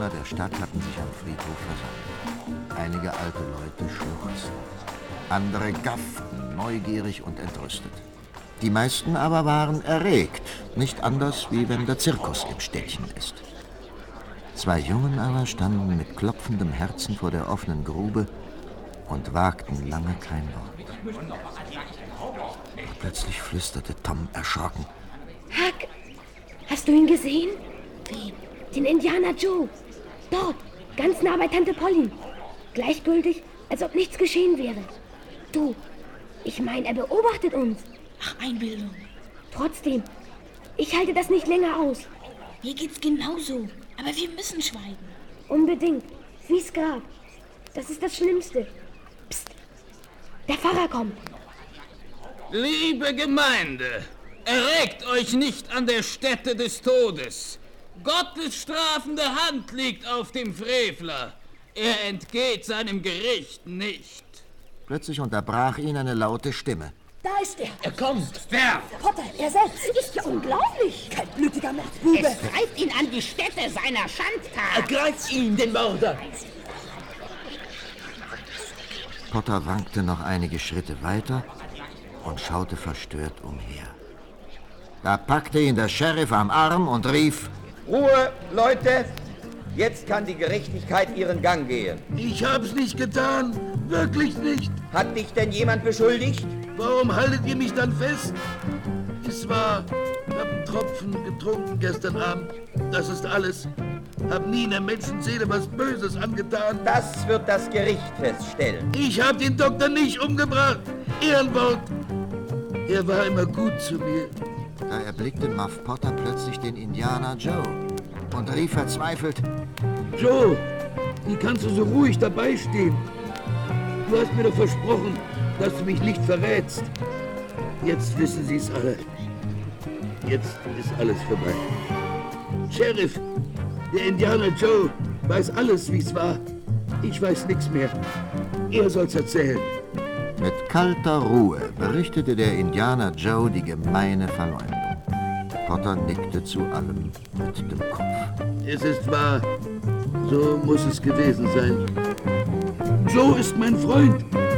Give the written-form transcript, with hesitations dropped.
der Stadt hatten sich am Friedhof versammelt. Einige alte Leute schluchzten. Andere gafften, neugierig und entrüstet. Die meisten aber waren erregt, nicht anders, wie wenn der Zirkus im Städtchen ist. 2 Jungen aber standen mit klopfendem Herzen vor der offenen Grube und wagten lange kein Wort. Und plötzlich flüsterte Tom erschrocken: Huck, hast du ihn gesehen? Wen? Den Indianer Joe. Dort, ganz nah bei Tante Polly. Gleichgültig, als ob nichts geschehen wäre. Du, ich meine, er beobachtet uns. Ach, Einbildung. Trotzdem, ich halte das nicht länger aus. Mir geht's genauso, aber wir müssen schweigen. Unbedingt, wie's Grab. Das ist das Schlimmste. Psst, der Pfarrer kommt. Liebe Gemeinde, erregt euch nicht an der Stätte des Todes. Gottes strafende Hand liegt auf dem Frevler. Er entgeht seinem Gericht nicht. Plötzlich unterbrach ihn eine laute Stimme. Da ist er. Er kommt. Wer? Potter, er selbst. Ist ja unglaublich. Kaltblütiger Mordbube. Es treibt ihn an die Stätte seiner Schandtat. Ergreift ihn, den Mörder. Potter wankte noch einige Schritte weiter und schaute verstört umher. Da packte ihn der Sheriff am Arm und rief: Ruhe, Leute! Jetzt kann die Gerechtigkeit ihren Gang gehen. Ich hab's nicht getan. Wirklich nicht. Hat dich denn jemand beschuldigt? Warum haltet ihr mich dann fest? Es war... Hab einen Tropfen getrunken gestern Abend. Das ist alles. Hab nie einer Menschenseele was Böses angetan. Das wird das Gericht feststellen. Ich hab den Doktor nicht umgebracht. Ehrenwort. Er war immer gut zu mir. Da erblickte Muff Potter plötzlich den Indianer Joe und rief verzweifelt: Joe, wie kannst du so ruhig dabei stehen? Du hast mir doch versprochen, dass du mich nicht verrätst. Jetzt wissen sie es alle. Jetzt ist alles vorbei. Sheriff, der Indianer Joe weiß alles, wie es war. Ich weiß nichts mehr. Er soll's erzählen. Mit kalter Ruhe berichtete der Indianer Joe die gemeine Verleumdung. Potter nickte zu allem mit dem Kopf. Es ist wahr. So muss es gewesen sein. Joe ist mein Freund.